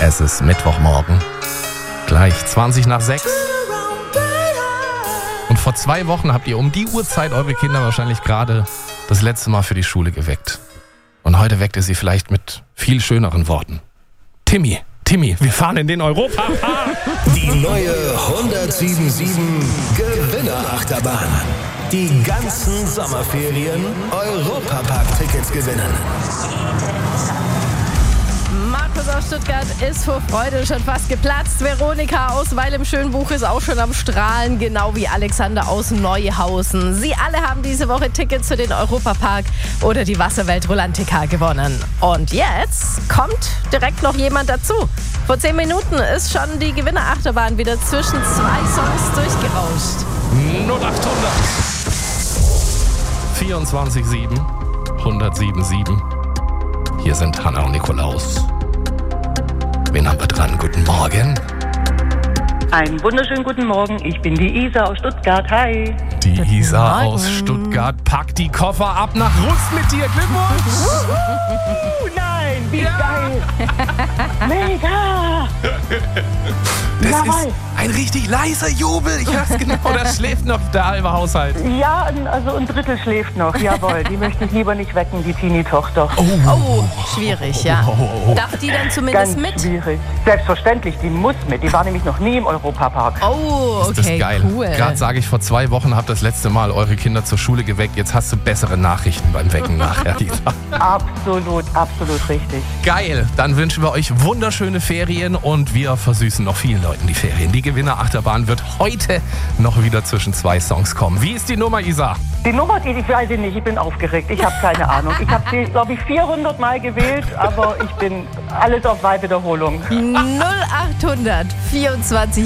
Es ist Mittwochmorgen, gleich 20 nach 6. Und vor 2 Wochen habt ihr um die Uhrzeit eure Kinder wahrscheinlich gerade das letzte Mal für die Schule geweckt. Und heute weckt ihr sie vielleicht mit viel schöneren Worten. Timmy, wir fahren in den Europapark. Die neue 107.7 Gewinnerachterbahn. Die ganzen Sommerferien Europapark-Tickets gewinnen. Markus aus Stuttgart ist vor Freude schon fast geplatzt. Veronika aus Weil im Schönbuch ist auch schon am Strahlen, genau wie Alexander aus Neuhausen. Sie alle haben diese Woche Tickets für den Europapark oder die Wasserwelt Rolantica gewonnen. Und jetzt kommt direkt noch jemand dazu. Vor 10 Minuten ist schon die Gewinnerachterbahn wieder zwischen 2 Songs durchgerauscht. 0800 24 1077. Hier sind Hanna und Nikolaus. Wen haben wir dran? Guten Morgen. Einen wunderschönen guten Morgen. Ich bin die Isa aus Stuttgart. Hi. Die Isa aus Stuttgart packt die Koffer ab nach Rust mit dir. Glückwunsch! Nein, wie geil. Mega. Das Jawohl. ist ein richtig leiser Jubel. Ich hör's genau. Da schläft noch der halbe Haushalt. Ja, also ein Drittel schläft noch. Jawohl, die möchte ich lieber nicht wecken, die Teenie-Tochter. Oh, schwierig, ja. Darf die dann zumindest Ganz mit? schwierig. Selbstverständlich, die muss mit. Die war nämlich noch nie im Europapark. Oh, okay, Das ist geil. cool. Gerade sage ich, vor 2 Wochen habt ihr das letzte Mal eure Kinder zur Schule geweckt. Jetzt hast du bessere Nachrichten beim Wecken nachher. Absolut richtig. Geil. Dann wünschen wir euch wunderschöne Ferien und wir versüßen noch vielen Leuten die Ferien. Die Gewinnerachterbahn wird heute noch wieder zwischen 2 Songs kommen. Wie ist die Nummer, Isa? Die Nummer, ich weiß nicht, ich bin aufgeregt. Ich habe keine Ahnung. Ich habe sie, glaube ich, 400 Mal gewählt, aber ich bin alles auf Wahlwiederholung. 0800 24